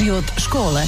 Život škole.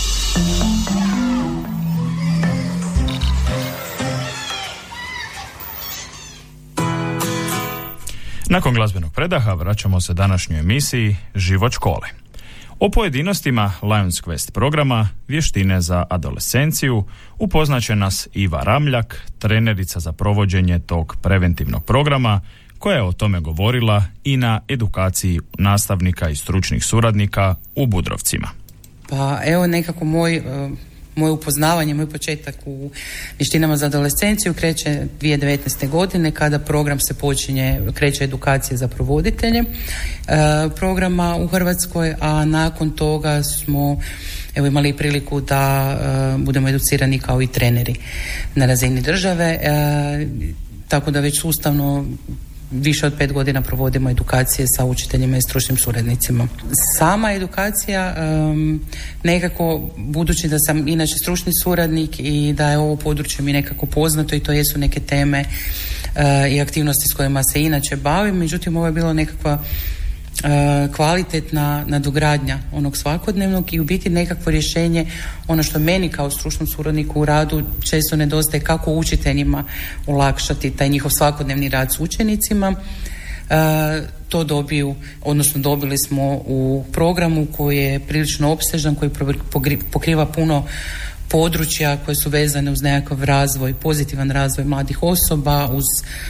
Nakon glazbenog predaha vraćamo se današnjoj emisiji Život škole. O pojedinostima Lions Quest programa Vještine za adolescenciju upoznaće nas Iva Ramljak, trenerica za provođenje tog preventivnog programa, koja je o tome govorila i na edukaciji nastavnika i stručnih suradnika u Budrovcima. Pa evo nekako moje upoznavanje, moj početak u vještinama za adolescenciju kreće 2019. godine kada program se kreće edukacija za provoditelje programa u Hrvatskoj, a nakon toga smo imali priliku da budemo educirani kao i treneri na razini države, tako da već sustavno više od 5 godina provodimo edukacije sa učiteljima i stručnim suradnicima. Sama edukacija, nekako, budući da sam inače stručni suradnik i da je ovo područje mi nekako poznato i to jesu neke teme i aktivnosti s kojima se inače bavim, međutim ovo je bilo nekakva kvalitetna nadogradnja onog svakodnevnog i u biti nekakvo rješenje, ono što meni kao stručnom suradniku u radu često nedostaje, kako učiteljima olakšati taj njihov svakodnevni rad s učenicima. To dobili smo u programu koji je prilično opsežan, koji pokriva puno područja koje su vezane uz nekakav razvoj, pozitivan razvoj mladih osoba, uz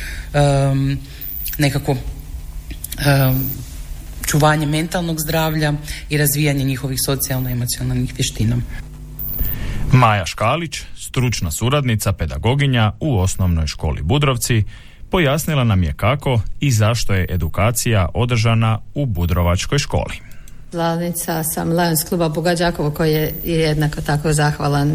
nekako čuvanje mentalnog zdravlja i razvijanje njihovih socijalno-emocionalnih vještina. Maja Škalić, stručna suradnica, pedagoginja u osnovnoj školi Budrovci, pojasnila nam je kako i zašto je edukacija održana u Budrovačkoj školi. Članica sam Lions kluba Buga Đakovo, koji je jednako tako zahvalan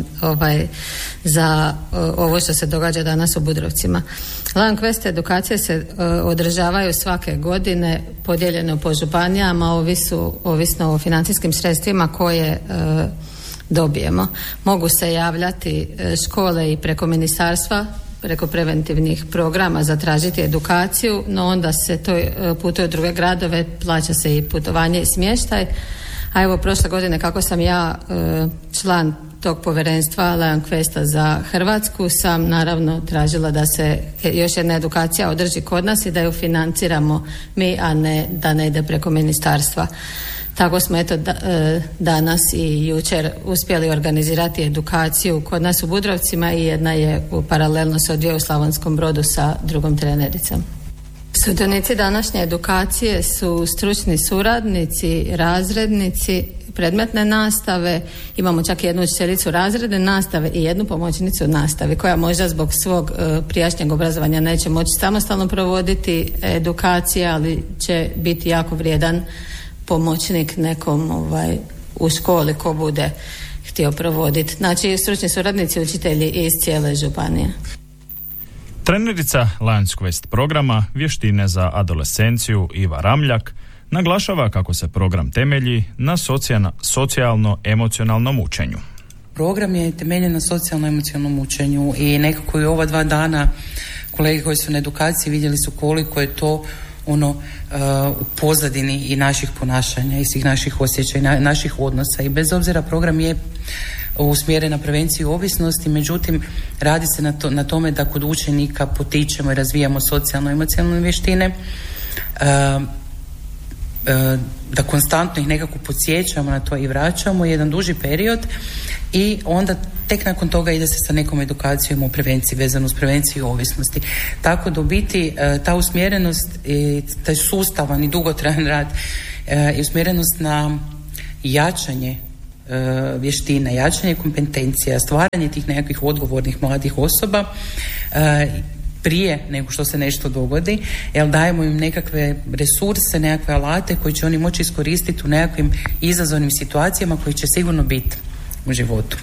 za ovo što se događa danas u Budrovcima. Lions Quest edukacije se održavaju svake godine, podijeljene po županijama, ovisno o financijskim sredstvima koje dobijemo. Mogu se javljati škole i preko ministarstva, preko preventivnih programa zatražiti edukaciju, no onda se to putuje u druge gradove, plaća se i putovanje i smještaj. A evo, prošle godine kako sam ja član tog povjerenstva Lions Questa za Hrvatsku, sam naravno tražila da se još jedna edukacija održi kod nas i da ju financiramo mi, a ne da ne ide preko ministarstva. Tako smo danas i jučer uspjeli organizirati edukaciju kod nas u Budrovcima i jedna je paralelno se odvija u Slavonskom Brodu sa drugom trenericom. Sudionici današnje edukacije su stručni suradnici, razrednici predmetne nastave, imamo čak jednu učiteljicu razredne nastave i jednu pomoćnicu u nastavi koja možda zbog svog prijašnjeg obrazovanja neće moći samostalno provoditi edukacije, ali će biti jako vrijedan pomoćnik nekom u školi ko bude htio provoditi. Znači, stručni suradnici, učitelji iz cijele županije. Trenerica Lions Quest programa Vještine za adolescenciju Iva Ramljak naglašava kako se program temelji na socijalno-emocionalnom učenju. Program je temeljen na socijalno-emocionalnom učenju i nekako i ova 2 dana kolege koji su na edukaciji vidjeli su koliko je to u pozadini i naših ponašanja i svih naših osjećaja, naših odnosa. I bez obzira program je usmjeren na prevenciju ovisnosti, međutim radi se na tome da kod učenika potičemo i razvijamo socijalno-emocionalne vještine, da konstantno ih nekako podsjećamo na to i vraćamo jedan duži period i onda tek nakon toga ide se sa nekom edukacijom o prevenciji, vezano uz prevenciju ovisnosti. Tako da u biti ta usmjerenost i taj sustavan i dugotrajan rad i usmjerenost na jačanje vještina, jačanje kompetencija, stvaranje tih nekakvih odgovornih mladih osoba prije nego što se nešto dogodi, jer dajemo im nekakve resurse, nekakve alate koji će oni moći iskoristiti u nekakvim izazovnim situacijama koji će sigurno biti u životu.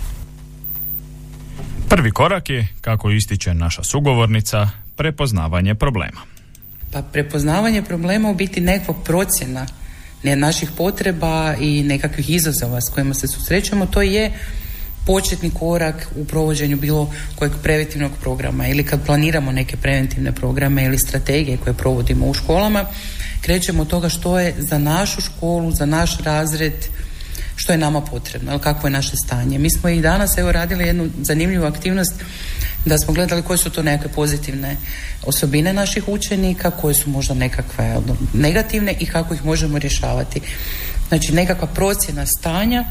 Prvi korak je, kako ističe naša sugovornica, prepoznavanje problema. Pa prepoznavanje problema u biti nekakva procjena naših potreba i nekakvih izazova s kojima se susrećemo, to je početni korak u provođenju bilo kojeg preventivnog programa ili kad planiramo neke preventivne programe ili strategije koje provodimo u školama, krećemo od toga što je za našu školu, za naš razred što je nama potrebno, ali kakvo je naše stanje. Mi smo i danas radili jednu zanimljivu aktivnost da smo gledali koje su to nekakve pozitivne osobine naših učenika, koje su možda nekakve negativne i kako ih možemo rješavati. Znači nekakva procjena stanja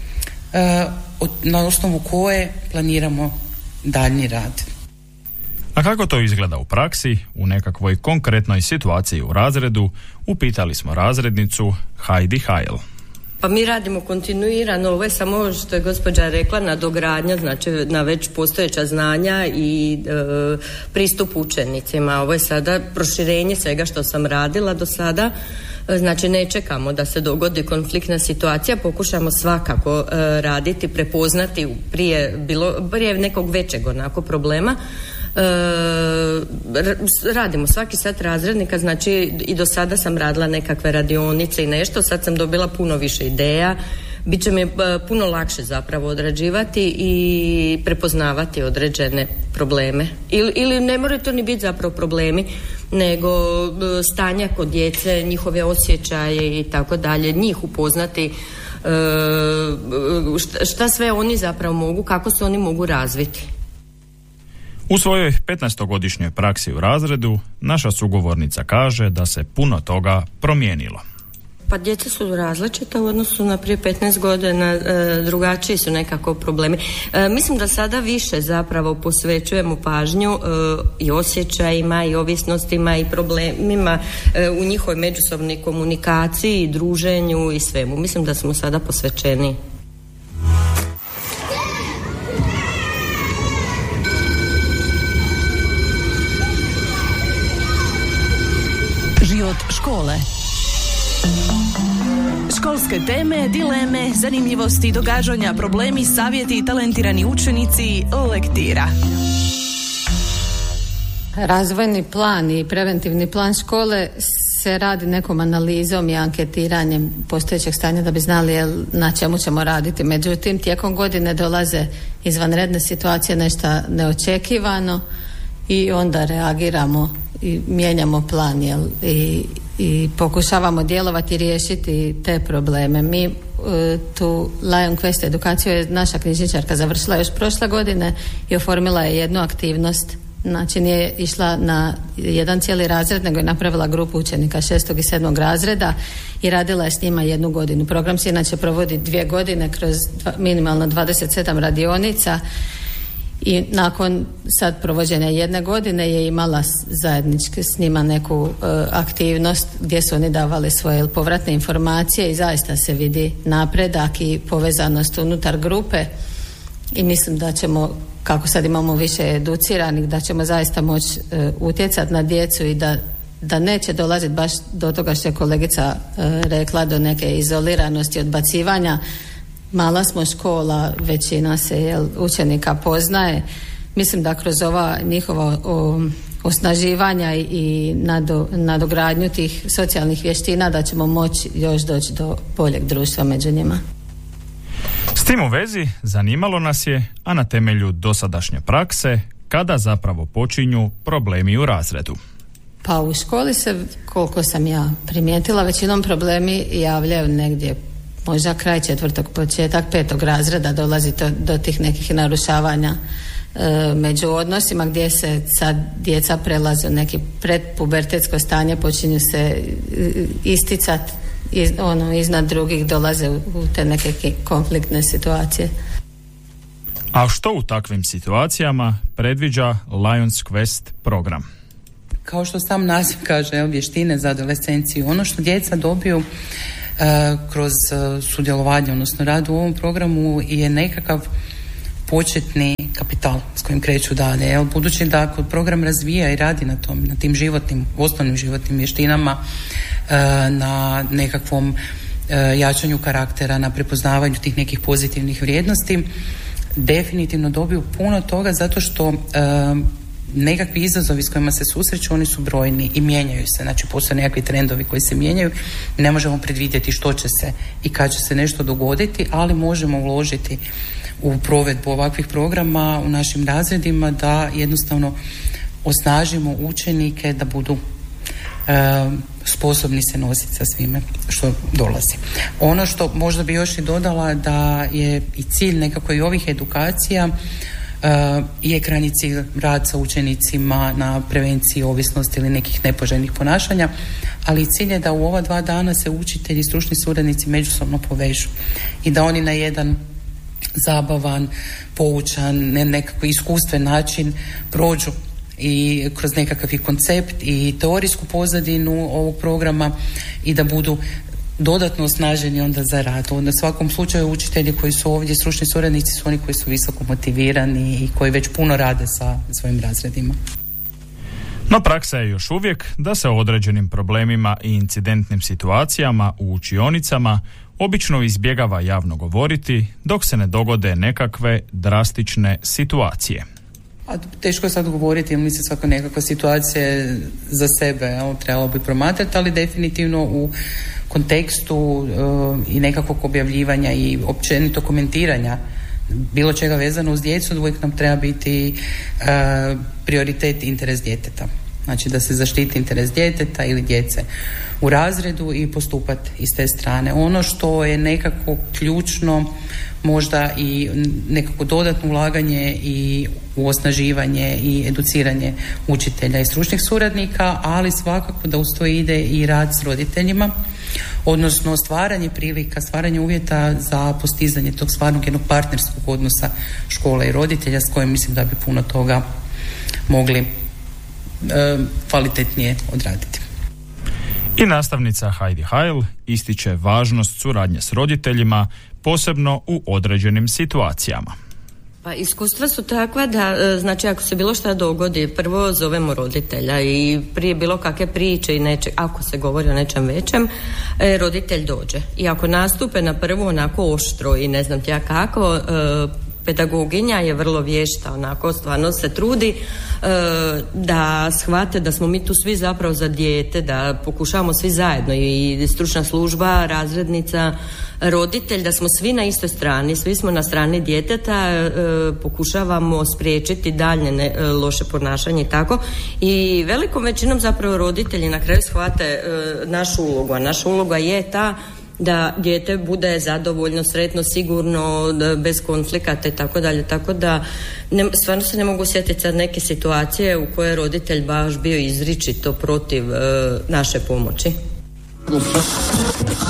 na osnovu koje planiramo daljnji rad. A kako to izgleda u praksi, u nekakvoj konkretnoj situaciji u razredu, upitali smo razrednicu Heidi Hajl. Pa mi radimo kontinuirano, ovo je samo što je gospođa rekla, nadogradnja, znači na već postojeća znanja i pristup učenicima. Ovo je sada proširenje svega što sam radila do sada. Znači ne čekamo da se dogodi konfliktna situacija, pokušamo svakako raditi, prepoznati prije nekog većeg onako problema. Radimo svaki sat razrednika, znači i do sada sam radila nekakve radionice i nešto, sad sam dobila puno više ideja, bit će mi puno lakše zapravo odrađivati i prepoznavati određene probleme ili ne moraju to ni biti zapravo problemi, nego stanja kod djece, njihove osjećaje i tako dalje, njih upoznati šta sve oni zapravo mogu, kako se oni mogu razviti. U svojoj 15-godišnjoj praksi u razredu naša sugovornica kaže da se puno toga promijenilo. Pa djeca su različita u odnosu na prije 15 godina, drugačiji su nekako problemi. Mislim da sada više zapravo posvećujemo pažnju i osjećajima i ovisnostima i problemima u njihovoj međusobnoj komunikaciji, druženju i svemu. Mislim da smo sada posvećeni. Život škole. Školske teme, dileme, zanimljivosti, događanja, problemi, savjeti i talentirani učenici, lektira. Razvojni plan i preventivni plan škole se radi nekom analizom i anketiranjem postojećeg stanja da bi znali na čemu ćemo raditi. Međutim, tijekom godine dolaze izvanredne situacije, nešto neočekivano i onda reagiramo i mijenjamo plan i pokušavamo djelovati i riješiti te probleme. Mi tu Lion Quest edukaciju je naša knjižničarka završila još prošle godine i oformila je jednu aktivnost. Znači nije išla na jedan cijeli razred, nego je napravila grupu učenika 6. i 7. razreda i radila je s njima 1 godinu. Program se inače provodi 2 godine kroz minimalno 27 radionica i nakon sad provođenja 1 godine je imala zajednički s njima neku aktivnost gdje su oni davali svoje povratne informacije i zaista se vidi napredak i povezanost unutar grupe i mislim da ćemo, kako sad imamo više educiranih, da ćemo zaista moći utjecati na djecu i da neće dolaziti baš do toga što je kolegica rekla, do neke izoliranosti, odbacivanja. Mala smo škola, većina se učenika poznaje. Mislim da kroz ova njihova osnaživanja i nadogradnju tih socijalnih vještina da ćemo moći još doći do boljeg društva među njima. S tim u vezi zanimalo nas je, a na temelju dosadašnje prakse, kada zapravo počinju problemi u razredu. Pa u školi se, koliko sam ja primijetila, većinom problemi javljaju negdje možda kraj 4. početak 5. razreda dolazi do tih nekih narušavanja među odnosima gdje se sad djeca prelaze u neki predpubertetsko stanje, počinju se isticati iznad drugih, dolaze u te neke konfliktne situacije. A što u takvim situacijama predviđa Lions Quest program? Kao što sam naziv kaže, vještine za adolescenciju. Ono što djeca dobiju kroz sudjelovanje, odnosno rad u ovom programu je nekakav početni kapital s kojim kreću dalje. Budući da kod program razvija i radi na tim osnovnim životnim vještinama, na nekakvom jačanju karaktera, na prepoznavanju tih nekih pozitivnih vrijednosti, definitivno dobiju puno toga zato što nekakvi izazovi s kojima se susreću, oni su brojni i mijenjaju se. Znači postoje nekakvi trendovi koji se mijenjaju, ne možemo predvidjeti što će se i kad će se nešto dogoditi, ali možemo uložiti u provedbu ovakvih programa u našim razredima da jednostavno osnažimo učenike da budu sposobni se nositi sa svime što dolazi. Ono što možda bi još i dodala da je i cilj nekako i ovih edukacija je krajnji cilj rad sa učenicima na prevenciji ovisnosti ili nekih nepoželjnih ponašanja, ali cilj je da u ova 2 dana se učitelji i stručni suradnici međusobno povežu i da oni na jedan zabavan, poučan, nekako iskustven način prođu i kroz nekakav i koncept i teorijsku pozadinu ovog programa i da budu dodatno osnaženi onda za rad. Na svakom slučaju učitelji koji su ovdje, stručni suradnici su oni koji su visoko motivirani i koji već puno rade sa svojim razredima. No praksa je još uvijek da se o određenim problemima i incidentnim situacijama u učionicama obično izbjegava javno govoriti dok se ne dogode nekakve drastične situacije. A teško je sad govoriti, jer mislim svaka nekakva situacija za sebe trebalo bi promatrati, ali definitivno u kontekstu i nekakvog objavljivanja i općenito komentiranja bilo čega vezano uz djecu, uvijek nam treba biti prioritet interes djeteta. Znači da se zaštiti interes djeteta ili djece u razredu i postupati iz te strane. Ono što je nekako ključno, možda i nekako dodatno ulaganje i u osnaživanje i educiranje učitelja i stručnih suradnika, ali svakako da uz to ide i rad s roditeljima, odnosno stvaranje prilika, stvaranje uvjeta za postizanje tog stvarnog jednog partnerskog odnosa škole i roditelja s kojim mislim da bi puno toga mogli kvalitetnije odraditi. I nastavnica Heidi Heil ističe važnost suradnje s roditeljima, posebno u određenim situacijama. Pa iskustva su takva da, znači ako se bilo šta dogodi, prvo zovemo roditelja i prije bilo kakve priče i ako se govori o nečem većem, roditelj dođe. I ako nastupe na prvu onako oštro i ne znam ti ja kako, pedagoginja je vrlo vješta, onako stvarno se trudi da shvate da smo mi tu svi zapravo za dijete, da pokušavamo svi zajedno i stručna služba, razrednica, roditelj, da smo svi na istoj strani, svi smo na strani djeteta, pokušavamo spriječiti daljnje loše ponašanje i tako. I velikom većinom zapravo roditelji na kraju shvate našu ulogu, a naša uloga je ta da dijete bude zadovoljno, sretno, sigurno, bez konflikata i tako dalje. Tako da stvarno se ne mogu sjetiti sad neke situacije u koje je roditelj baš bio izričito protiv naše pomoći.